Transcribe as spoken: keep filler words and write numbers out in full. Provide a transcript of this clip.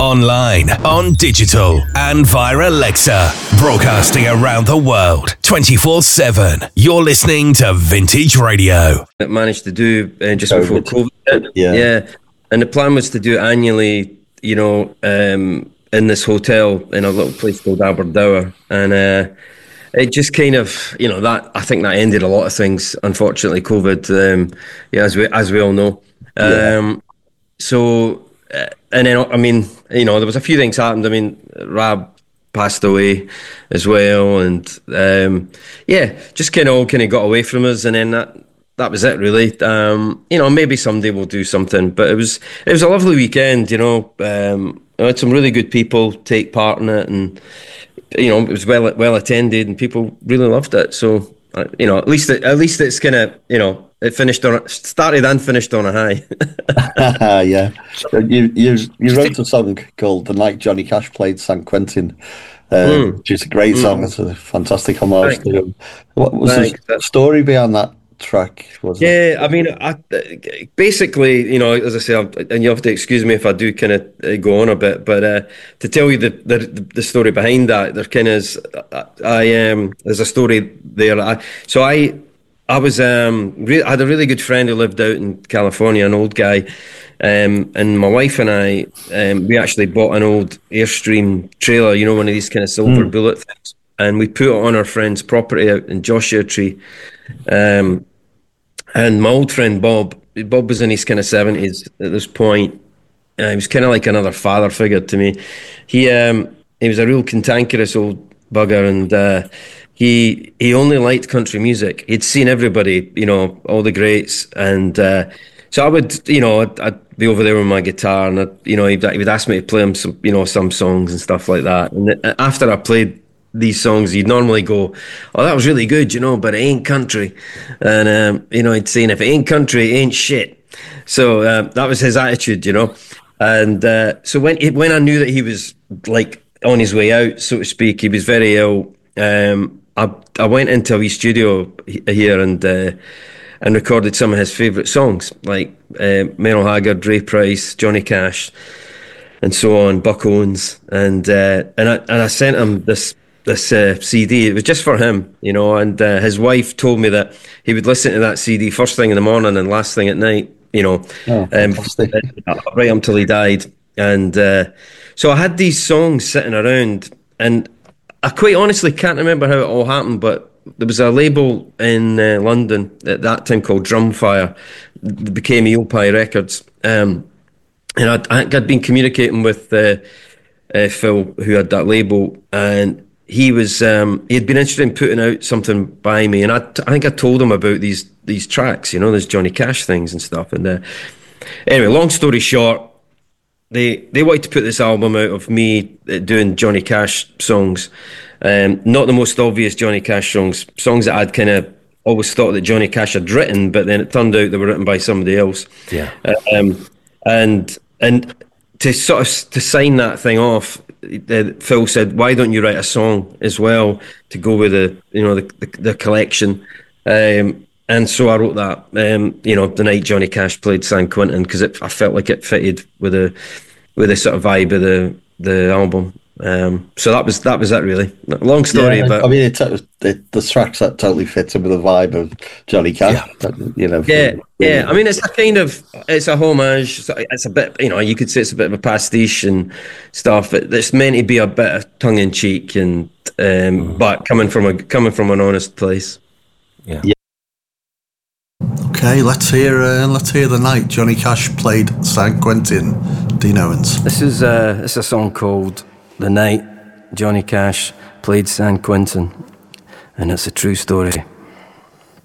online, on digital, and via Alexa. Broadcasting around the world, twenty-four seven. You're listening to Vintage Radio. I managed to do uh, just COVID. before COVID. Yeah. yeah. And the plan was to do it annually, you know, um, in this hotel in a little place called Aberdour. And uh, it just kind of, you know, that I think that ended a lot of things, unfortunately, COVID, um, yeah, as we, as we all know. Yeah. Um, so, uh, and then, I mean, you know, there was a few things happened. I mean, Rab passed away as well. And um, yeah, just kind of all kind of got away from us. And then that, that was it, really. Um, you know, maybe someday we'll do something. But it was it was a lovely weekend, you know. Um, I had some really good people take part in it. And, you know, it was well well attended and people really loved it. So, uh, you know, at least it, at least it's kind of, you know, it finished on started and finished on a high. Yeah, you you you wrote a song called "The Night Johnny Cash Played San Quentin," uh, mm. which is a great song. Mm. It's a fantastic homage Thanks. to him. What was Thanks. the story behind that track? Was yeah, it? I mean, I, basically, you know, as I say, I'm, and you have to excuse me if I do kind of go on a bit, but uh, to tell you the, the the story behind that, there kind of is, I um, there's a story there. I, so I. I was um, re- I had a really good friend who lived out in California, an old guy, um, and my wife and I, um, we actually bought an old Airstream trailer, you know, one of these kind of silver mm. bullet things, and we put it on our friend's property out in Joshua Tree. Um, and my old friend Bob, Bob was in his kind of seventies at this point. Uh, he was kind of like another father figure to me. He um, he was a real cantankerous old bugger, and uh, He he only liked country music. He'd seen everybody, you know, all the greats, and uh, so I would, you know, I'd, I'd be over there with my guitar, and I'd, you know, he'd, he would ask me to play him some, you know, some songs and stuff like that. And after I played these songs, he'd normally go, "Oh, that was really good, you know, but it ain't country," and um, you know, he'd say, "If it ain't country, it ain't shit." So uh, that was his attitude, you know. And uh, so when when I knew that he was like on his way out, so to speak, he was very ill. Um, I I went into his studio here and uh, and recorded some of his favourite songs, like uh, Merle Haggard, Ray Price, Johnny Cash, and so on, Buck Owens, and uh, and I and I sent him this this uh, C D. It was just for him, you know. And uh, his wife told me that he would listen to that C D first thing in the morning and last thing at night, you know, oh, um, right until he died. And uh, so I had these songs sitting around, and I quite honestly can't remember how it all happened, but there was a label in uh, London at that time called Drumfire, that became Eel Pie Records, um, and I'd, I'd been communicating with uh, uh, Phil, who had that label, and he was um, he had been interested in putting out something by me, and I, I think I told him about these these tracks, you know, these Johnny Cash things and stuff, and uh, anyway, long story short, They they wanted to put this album out of me doing Johnny Cash songs, um, not the most obvious Johnny Cash songs, songs that I'd kind of always thought that Johnny Cash had written, but then it turned out they were written by somebody else. Yeah. Um, and and to sort of to sign that thing off, uh, Phil said, "Why don't you write a song as well to go with the you know the the, the collection?" Um, And so I wrote that, um, you know, The Night Johnny Cash Played San Quentin, because I felt like it fitted with the with the sort of vibe of the the album. Um, so that was that was it, really. Long story, yeah, but I mean, it, it, the tracks that totally fits in with the vibe of Johnny Cash. Yeah. You know, yeah, yeah. I mean, it's a kind of it's a homage. It's a bit, you know, you could say it's a bit of a pastiche and stuff. It's meant to be a bit of tongue in cheek, and um, mm. but coming from a coming from an honest place. Yeah. yeah. Okay, let's hear uh, let's hear The Night Johnny Cash Played San Quentin. Dean Owens. This is uh, this is a song called The Night Johnny Cash Played San Quentin, and it's a true story.